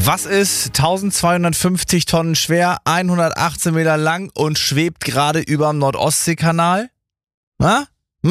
Was ist 1250 Tonnen schwer, 118 Meter lang und schwebt gerade über dem Nordostseekanal? Na?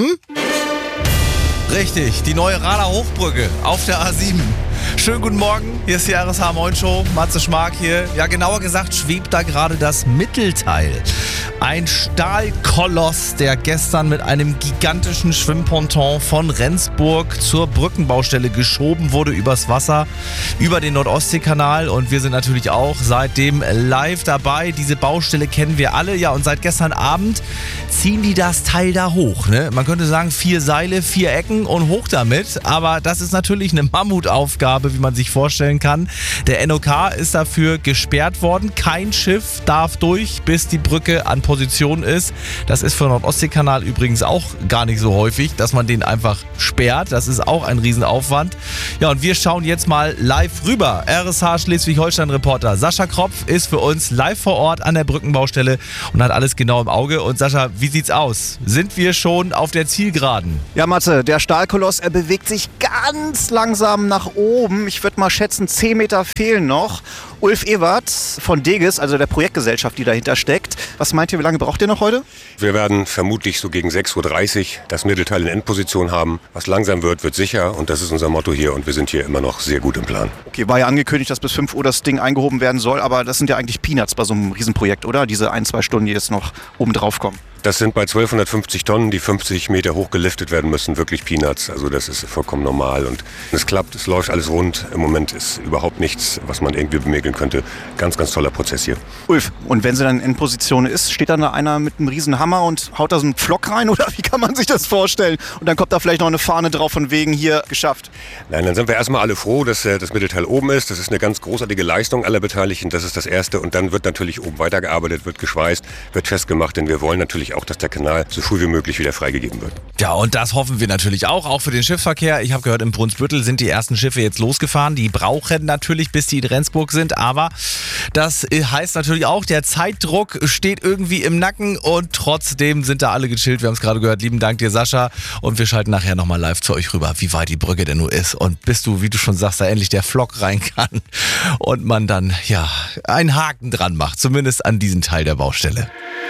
Richtig, die neue Rader Hochbrücke auf der A7. Schönen guten Morgen, hier ist die RSH Moin Show, Matze Schmark hier. Ja, genauer gesagt schwebt da gerade das Mittelteil. Ein Stahlkoloss, der gestern mit einem gigantischen Schwimmponton von Rendsburg zur Brückenbaustelle geschoben wurde übers Wasser, über den Nordostseekanal. Und wir sind natürlich auch seitdem live dabei. Diese Baustelle kennen wir alle. Ja, und seit gestern Abend ziehen die das Teil da hoch. Ne? Man könnte sagen, 4 Seile, 4 Ecken und hoch damit. Aber das ist natürlich eine Mammutaufgabe, wie man sich vorstellen kann. Der NOK ist dafür gesperrt worden. Kein Schiff darf durch, bis die Brücke an Position ist. Das ist für den Nordostseekanal übrigens auch gar nicht so häufig, dass man den einfach sperrt. Das ist auch ein Riesenaufwand. Ja, und wir schauen jetzt mal live rüber. RSH Schleswig-Holstein-Reporter Sascha Kropf ist für uns live vor Ort an der Brückenbaustelle und hat alles genau im Auge. Und Sascha, wie sieht's aus? Sind wir schon auf der Zielgeraden? Ja, Matze, der Stahlkoloss, er bewegt sich ganz langsam nach oben. Ich würde mal schätzen, 10 Meter fehlen noch. Ulf Ewert von Degis, also der Projektgesellschaft, die dahinter steckt. Was meint ihr, wie lange braucht ihr noch heute? Wir werden vermutlich so gegen 6.30 Uhr das Mittelteil in Endposition haben. Was langsam wird, wird sicher, und das ist unser Motto hier, und wir sind hier immer noch sehr gut im Plan. Okay, war ja angekündigt, dass bis 5 Uhr das Ding eingehoben werden soll, aber das sind ja eigentlich Peanuts bei so einem Riesenprojekt, oder? Diese 1-2 Stunden, die jetzt noch oben drauf kommen. Das sind bei 1250 Tonnen, die 50 Meter hoch geliftet werden müssen, wirklich Peanuts. Also das ist vollkommen normal und es klappt, es läuft alles rund. Im Moment ist überhaupt nichts, was man irgendwie bemäkeln könnte. Ganz, ganz toller Prozess hier. Ulf, und wenn sie dann in Position ist, steht dann da einer mit einem riesen Hammer und haut da so einen Pflock rein, oder wie kann man sich das vorstellen? Und dann kommt da vielleicht noch eine Fahne drauf von wegen hier geschafft. Nein, dann sind wir erstmal alle froh, dass das Mittelteil oben ist. Das ist eine ganz großartige Leistung aller Beteiligten. Das ist das Erste. Und dann wird natürlich oben weitergearbeitet, wird geschweißt, wird festgemacht, denn wir wollen natürlich auch, dass der Kanal so früh wie möglich wieder freigegeben wird. Ja, und das hoffen wir natürlich auch für den Schiffsverkehr. Ich habe gehört, im Brunsbüttel sind die ersten Schiffe jetzt losgefahren. Die brauchen natürlich, bis die in Rendsburg sind, aber das heißt natürlich auch, der Zeitdruck steht irgendwie im Nacken und trotzdem sind da alle gechillt. Wir haben es gerade gehört. Lieben Dank dir, Sascha, und wir schalten nachher nochmal live zu euch rüber, wie weit die Brücke denn nur ist und bis du, wie du schon sagst, da endlich der Flock rein kann und man dann, ja, einen Haken dran macht, zumindest an diesen Teil der Baustelle.